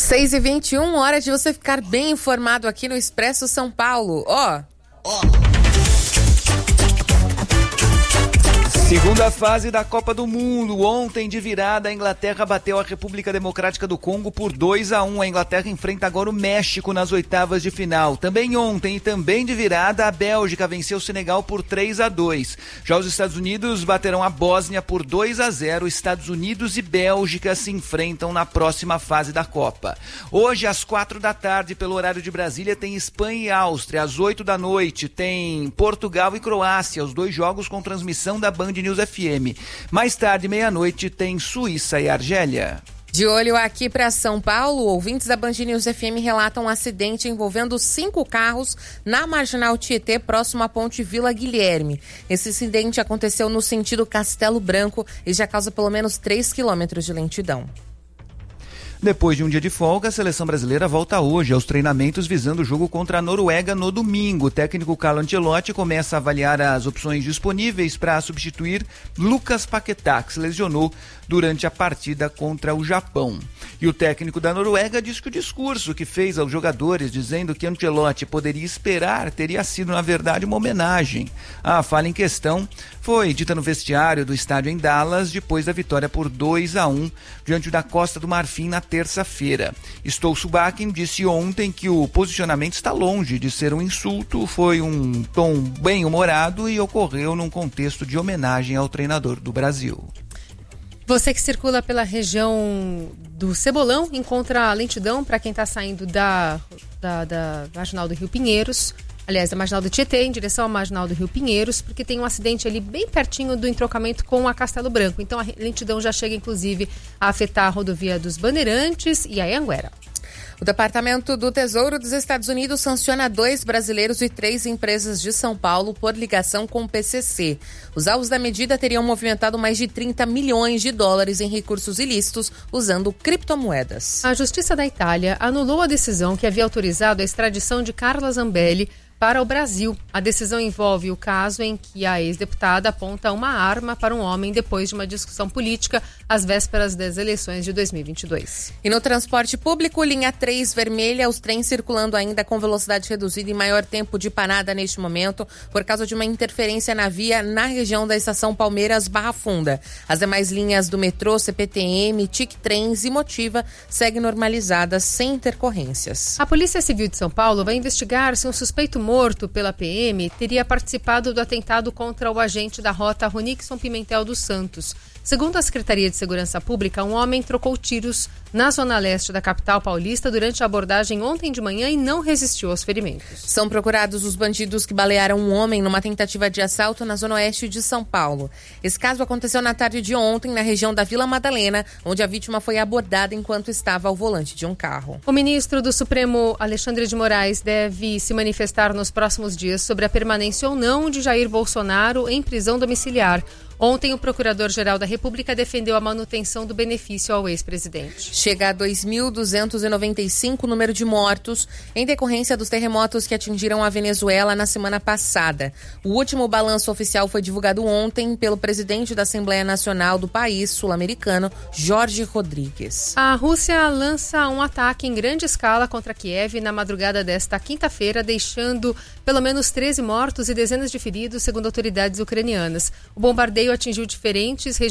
6h21, hora de você ficar bem informado aqui no Expresso São Paulo. Segunda fase da Copa do Mundo. Ontem, de virada, a Inglaterra bateu a República Democrática do Congo por 2-1. A Inglaterra enfrenta agora o México nas oitavas de final. Também ontem e também de virada, a Bélgica venceu o Senegal por 3-2. Já os Estados Unidos baterão a Bósnia por 2-0. Estados Unidos e Bélgica se enfrentam na próxima fase da Copa. Hoje, às 4h, pelo horário de Brasília, tem Espanha e Áustria. Às 8h, tem Portugal e Croácia. Os dois jogos com transmissão da Band News FM. Mais tarde, meia-noite, tem Suíça e Argélia. De olho aqui para São Paulo, ouvintes da Band News FM relatam um acidente envolvendo 5 carros na Marginal Tietê, próximo à ponte Vila Guilherme. Esse acidente aconteceu no sentido Castelo Branco e já causa pelo menos 3 quilômetros de lentidão. Depois de um dia de folga, a seleção brasileira volta hoje aos treinamentos visando o jogo contra a Noruega no domingo. O técnico Carlo Ancelotti começa a avaliar as opções disponíveis para substituir Lucas Paquetá, que se lesionou durante a partida contra o Japão. E o técnico da Noruega diz que o discurso que fez aos jogadores dizendo que Ancelotti poderia esperar teria sido, na verdade, uma homenagem. A fala em questão foi dita no vestiário do estádio em Dallas depois da vitória por 2-1 diante da Costa do Marfim na terça-feira. Stoltenberg disse ontem que o posicionamento está longe de ser um insulto, foi um tom bem-humorado e ocorreu num contexto de homenagem ao treinador do Brasil. Você que circula pela região do Cebolão encontra lentidão para quem está saindo da Marginal do Rio Pinheiros, aliás, da Marginal do Tietê, em direção à Marginal do Rio Pinheiros, porque tem um acidente ali bem pertinho do entrocamento com a Castelo Branco. Então a lentidão já chega, inclusive, a afetar a rodovia dos Bandeirantes e a Anhanguera. O Departamento do Tesouro dos Estados Unidos sanciona 2 brasileiros e 3 empresas de São Paulo por ligação com o PCC. Os alvos da medida teriam movimentado mais de 30 milhões de dólares em recursos ilícitos usando criptomoedas. A Justiça da Itália anulou a decisão que havia autorizado a extradição de Carla Zambelli para o Brasil. A decisão envolve o caso em que a ex-deputada aponta uma arma para um homem depois de uma discussão política às vésperas das eleições de 2022. E no transporte público, linha 3 vermelha, os trens circulando ainda com velocidade reduzida e maior tempo de parada neste momento por causa de uma interferência na via na região da estação Palmeiras Barra Funda. As demais linhas do metrô, CPTM, TIC Trens e Motiva seguem normalizadas sem intercorrências. A Polícia Civil de São Paulo vai investigar se um suspeito morto pela PM teria participado do atentado contra o agente da rota Ronixon Pimentel dos Santos. Segundo a Secretaria de Segurança Pública, um homem trocou tiros na zona leste da capital paulista durante a abordagem ontem de manhã e não resistiu aos ferimentos. São procurados os bandidos que balearam um homem numa tentativa de assalto na zona oeste de São Paulo. Esse caso aconteceu na tarde de ontem na região da Vila Madalena, onde a vítima foi abordada enquanto estava ao volante de um carro. O ministro do Supremo, Alexandre de Moraes, deve se manifestar nos próximos dias sobre a permanência ou não de Jair Bolsonaro em prisão domiciliar. Ontem, o Procurador-Geral da República defendeu a manutenção do benefício ao ex-presidente. Chega a 2.295 o número de mortos em decorrência dos terremotos que atingiram a Venezuela na semana passada. O último balanço oficial foi divulgado ontem pelo presidente da Assembleia Nacional do país sul-americano, Jorge Rodrigues. A Rússia lança um ataque em grande escala contra Kiev na madrugada desta quinta-feira, deixando pelo menos 13 mortos e dezenas de feridos, segundo autoridades ucranianas. O bombardeio atingiu diferentes regiões